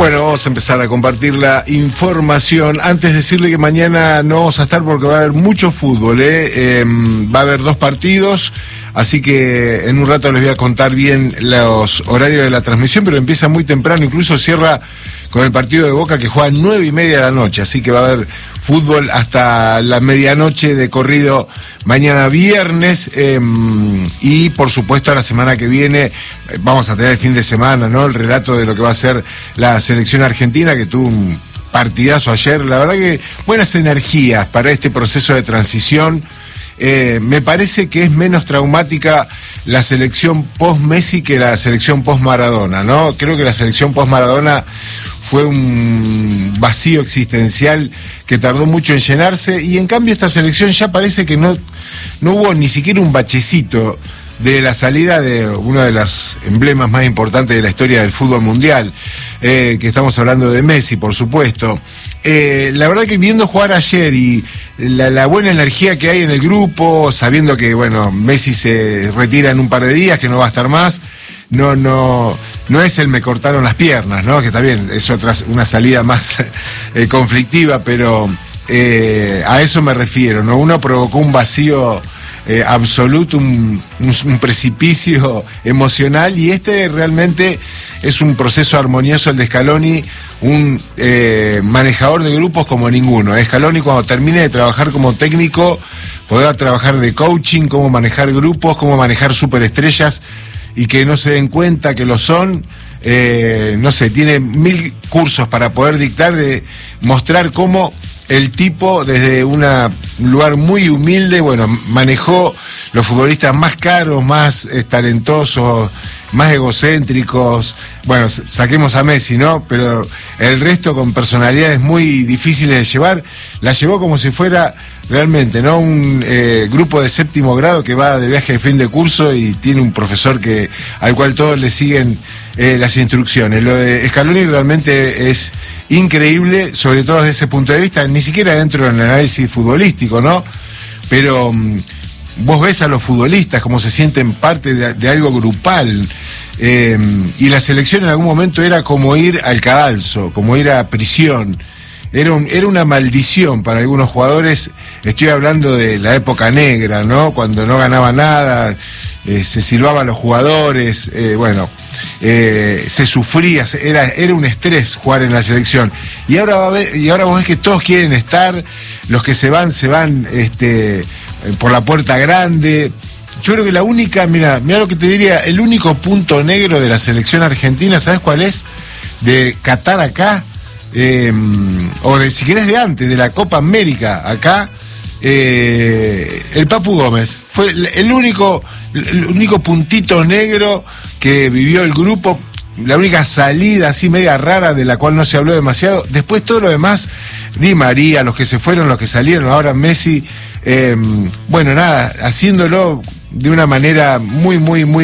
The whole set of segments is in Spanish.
Bueno, vamos a empezar a compartir la información. Antes decirle que mañana no vamos a estar porque va a haber mucho fútbol, va a haber 2 partidos, así que en un rato les voy a contar bien los horarios de la transmisión, pero empieza muy temprano, incluso cierra con el partido de Boca que juega a 9:30 de la noche, así que va a haber fútbol hasta la medianoche de corrido mañana viernes, y por supuesto a la semana que viene vamos a tener el fin de semana, ¿no? El relato de lo que va a ser la selección argentina, que tuvo un partidazo ayer. La verdad que buenas energías para este proceso de transición. Me parece que es menos traumática la selección post-Messi que la selección post-Maradona, ¿no? Creo que la selección post-Maradona fue un vacío existencial que tardó mucho en llenarse, y en cambio esta selección ya parece que no hubo ni siquiera un bachecito de la salida de uno de los emblemas más importantes de la historia del fútbol mundial, que estamos hablando de Messi, por supuesto. La verdad que viendo jugar ayer y la buena energía que hay en el grupo, sabiendo que, bueno, Messi se retira en un par de días, que no va a estar más, no es el me cortaron las piernas, ¿no? Que también es una salida más conflictiva, pero a eso me refiero, ¿no? Uno provocó un vacío absoluto, un precipicio emocional, y este realmente es un proceso armonioso el de Scaloni, un manejador de grupos como ninguno. Scaloni, cuando termine de trabajar como técnico, podrá trabajar de coaching, cómo manejar grupos, cómo manejar superestrellas, y que no se den cuenta que lo son. No sé, tiene 1000 cursos para poder dictar, de mostrar cómo el tipo, desde un lugar muy humilde, bueno, manejó los futbolistas más caros, más talentosos, más egocéntricos. Bueno, saquemos a Messi, ¿no? Pero el resto, con personalidades muy difíciles de llevar, la llevó como si fuera realmente, ¿no? Un grupo de 7º grado que va de viaje de fin de curso y tiene un profesor al cual todos le siguen las instrucciones. Lo de Scaloni realmente es increíble, sobre todo desde ese punto de vista, ni siquiera dentro del análisis futbolístico, ¿no? Pero vos ves a los futbolistas como se sienten parte de algo grupal, y la selección en algún momento era como ir al cadalso, como ir a prisión. Era una maldición para algunos jugadores. Estoy hablando de la época negra, ¿no? Cuando no ganaba nada, se silbaba a los jugadores, se sufría, era un estrés jugar en la selección. Y ahora vos ves que todos quieren estar, los que se van por la puerta grande. Yo creo que la única, mira lo que te diría, el único punto negro de la selección argentina, ¿sabes cuál es? De Qatar acá, o de, si querés, de antes, de la Copa América acá, el Papu Gómez fue el único puntito negro que vivió el grupo, la única salida así media rara de la cual no se habló demasiado. Después todo lo demás, Di María, los que se fueron, los que salieron, ahora Messi, haciéndolo de una manera muy,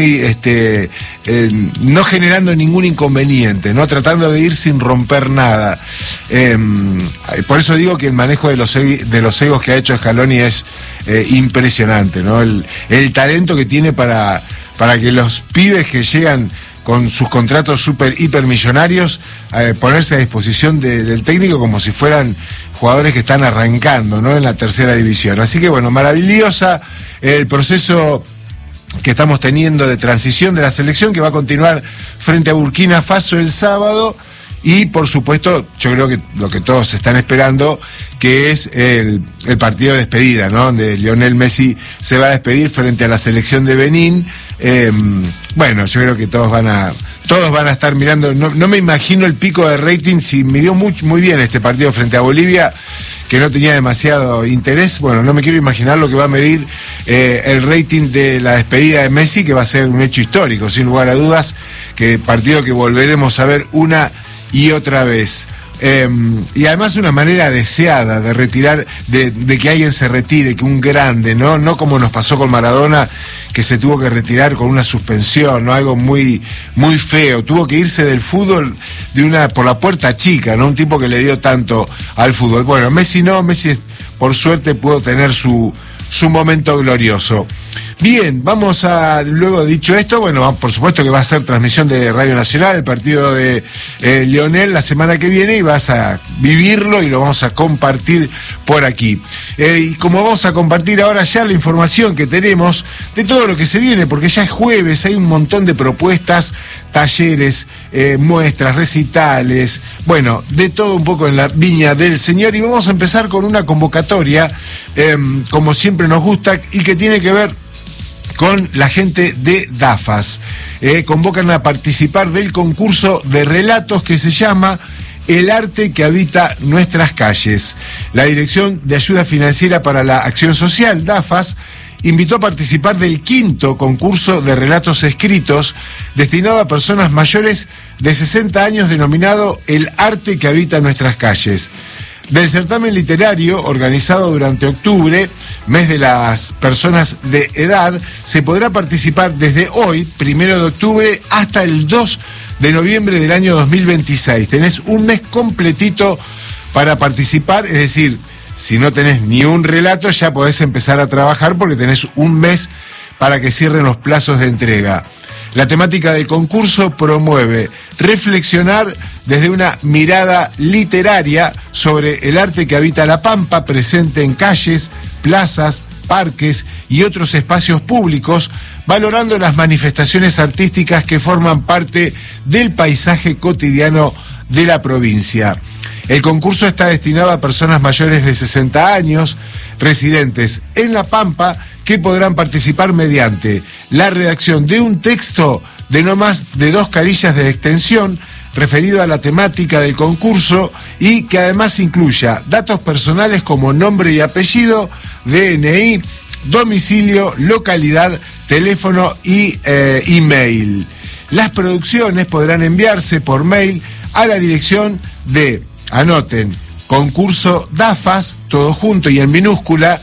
no generando ningún inconveniente, no tratando de ir sin romper nada. Por eso digo que el manejo de los egos que ha hecho Scaloni es impresionante, ¿no? El talento que tiene para que los pibes que llegan con sus contratos hipermillonarios, ponerse a disposición del técnico como si fueran jugadores que están arrancando, ¿no? En la tercera división. Así que bueno, maravillosa el proceso que estamos teniendo de transición de la selección, que va a continuar frente a Burkina Faso el sábado. Y por supuesto, yo creo que lo que todos están esperando, que es el partido de despedida, ¿no? Donde Lionel Messi se va a despedir frente a la selección de Benín. Yo creo que todos van a estar mirando. No me imagino el pico de rating. Si midió muy bien este partido frente a Bolivia, que no tenía demasiado interés, bueno, no me quiero imaginar lo que va a medir el rating de la despedida de Messi, que va a ser un hecho histórico, sin lugar a dudas, que partido que volveremos a ver una y otra vez. Y además una manera deseada de retirar, de que alguien se retire, que un grande, no como nos pasó con Maradona, que se tuvo que retirar con una suspensión, ¿no? Algo muy, muy feo, tuvo que irse del fútbol por la puerta chica, ¿no? Un tipo que le dio tanto al fútbol. Bueno, Messi no, Messi por suerte pudo tener su su momento glorioso. Bien, vamos a, luego dicho esto, bueno, por supuesto que va a ser transmisión de Radio Nacional, el partido de Lionel la semana que viene, y vas a vivirlo y lo vamos a compartir por aquí. Y como vamos a compartir ahora ya la información que tenemos de todo lo que se viene, porque ya es jueves, hay un montón de propuestas, talleres, muestras, recitales, bueno, de todo un poco en la Viña del Señor, y vamos a empezar con una convocatoria, como siempre nos gusta, y que tiene que ver con la gente de DAFAS. Convocan a participar del concurso de relatos que se llama El arte que habita nuestras calles. La Dirección de Ayuda Financiera para la Acción Social, DAFAS, invitó a participar del 5º concurso de relatos escritos destinado a personas mayores de 60 años denominado El arte que habita nuestras calles. Del certamen literario, organizado durante octubre, mes de las personas de edad, se podrá participar desde hoy, 1 de octubre, hasta el 2 de noviembre del año 2026. Tenés un mes completito para participar, es decir, si no tenés ni un relato, ya podés empezar a trabajar porque tenés un mes para que cierren los plazos de entrega. La temática del concurso promueve reflexionar desde una mirada literaria sobre el arte que habita La Pampa, presente en calles, plazas, parques y otros espacios públicos, valorando las manifestaciones artísticas que forman parte del paisaje cotidiano de la provincia. El concurso está destinado a personas mayores de 60 años, residentes en La Pampa, que podrán participar mediante la redacción de un texto de no más de 2 carillas de extensión referido a la temática del concurso y que además incluya datos personales como nombre y apellido, DNI, domicilio, localidad, teléfono y email. Las producciones podrán enviarse por mail a la dirección de, anoten, concurso DAFAS, todo junto y en minúscula,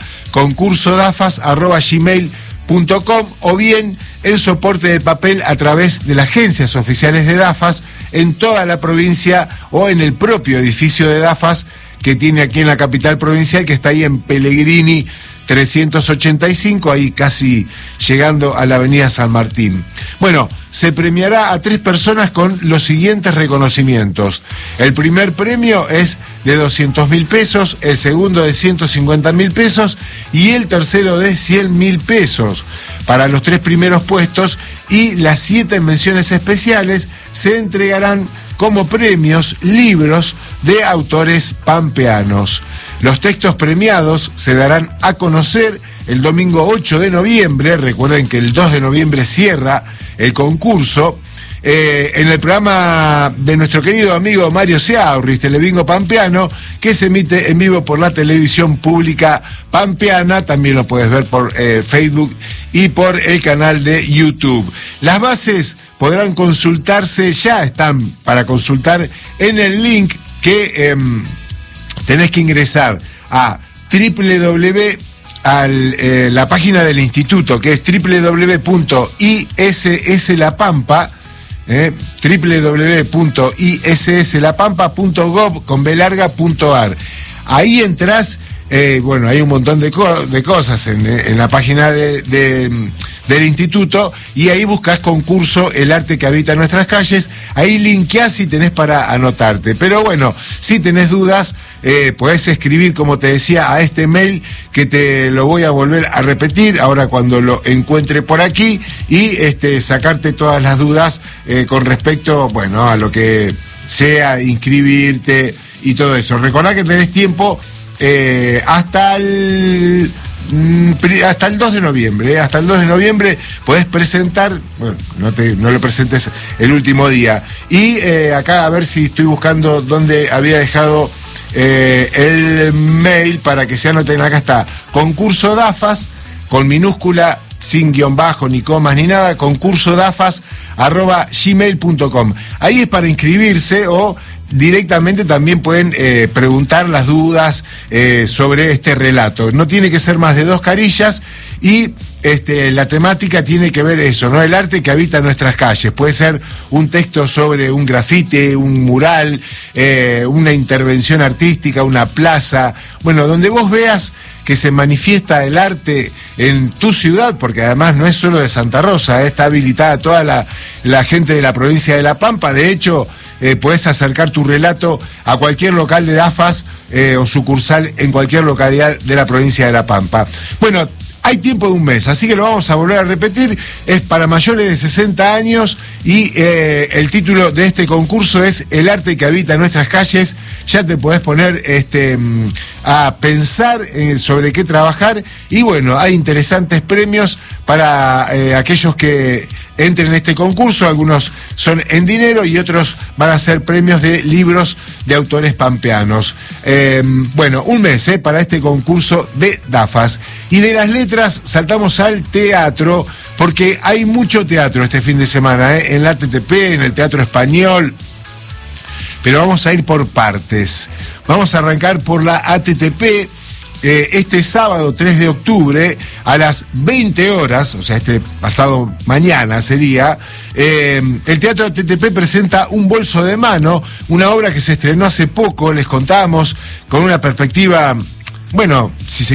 concursodafas@gmail.com, o bien en soporte de papel a través de las agencias oficiales de DAFAS en toda la provincia o en el propio edificio de DAFAS que tiene aquí en la capital provincial, que está ahí en Pellegrini 385, ahí casi llegando a la avenida San Martín. Bueno, se premiará a 3 personas con los siguientes reconocimientos. El primer premio es de 200.000 pesos, el segundo de 150.000 pesos y el tercero de 100.000 pesos. Para los 3 primeros puestos y las 7 menciones especiales se entregarán como premios libros de autores pampeanos. Los textos premiados se darán a conocer el domingo 8 de noviembre, recuerden que el 2 de noviembre cierra el concurso, en el programa de nuestro querido amigo Mario Seaurris, Telebingo Pampeano, que se emite en vivo por la televisión pública pampeana. También lo puedes ver por Facebook y por el canal de YouTube. Las bases podrán consultarse, ya están para consultar en el link que tenés que ingresar a la página del instituto, que es www.isslapampa, www.isslapampa.gov.ar. Ahí entras, bueno, hay un montón de cosas en la página del instituto, y ahí buscas concurso El arte que habita nuestras calles, ahí linkeás y tenés para anotarte. Pero bueno, si tenés dudas, podés escribir, como te decía, a este mail, que te lo voy a volver a repetir ahora cuando lo encuentre por aquí, y sacarte todas las dudas con respecto, bueno, a lo que sea inscribirte y todo eso. Recordá que tenés tiempo hasta el 2 de noviembre, hasta el 2 de noviembre podés presentar, bueno, no lo presentes el último día. Y acá a ver si estoy buscando dónde había dejado el mail para que se anoten. Acá está, concurso DAFAS, con minúscula, sin guión bajo, ni comas, ni nada, concursodafas@gmail.com. Ahí es para inscribirse, o directamente también pueden preguntar las dudas sobre este relato. No tiene que ser más de 2 carillas y la temática tiene que ver eso, ¿no? El arte que habita nuestras calles. Puede ser un texto sobre un grafite, un mural, una intervención artística, una plaza. Bueno, donde vos veas que se manifiesta el arte en tu ciudad, porque además no es solo de Santa Rosa, está habilitada toda la gente de la provincia de La Pampa. De hecho, podés acercar tu relato a cualquier local de DAFAS o sucursal en cualquier localidad de la provincia de La Pampa. Bueno, hay tiempo de un mes, así que lo vamos a volver a repetir. Es para mayores de 60 años y el título de este concurso es El arte que habita nuestras calles. Ya te podés poner a pensar sobre qué trabajar y bueno, hay interesantes premios para aquellos que entren en este concurso. Algunos son en dinero y otros van a ser premios de libros de autores pampeanos. Bueno, un mes para este concurso de DAFAS. Y de las letras saltamos al teatro, porque hay mucho teatro este fin de semana, en la ATTP, en el Teatro Español. Pero vamos a ir por partes. Vamos a arrancar por la ATTP. Este sábado 3 de octubre a las 20 horas, o sea, este pasado mañana sería, el Teatro ATTP presenta Un bolso de mano, una obra que se estrenó hace poco, les contamos, con una perspectiva, bueno, si se